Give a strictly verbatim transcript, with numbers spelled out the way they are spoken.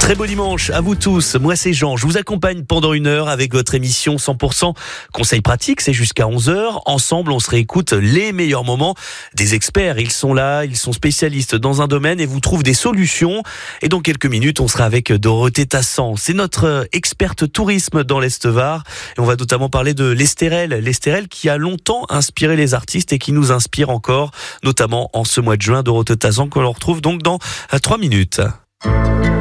Très beau dimanche à vous tous. Moi c'est Jean. Je vous accompagne pendant une heure avec votre émission cent pour cent conseils pratiques. C'est jusqu'à onze heures. Ensemble, on se réécoute les meilleurs moments des experts. Ils sont là, ils sont spécialistes dans un domaine et vous trouvent des solutions. Et dans quelques minutes, on sera avec Dorothée Tassan. C'est notre experte tourisme dans l'Est-Var. Et on va notamment parler de l'Estérel. L'Estérel qui a longtemps inspiré les artistes et qui nous inspire encore, notamment en ce mois de juin. Dorothée Tassan que l'on retrouve donc dans trois minutes.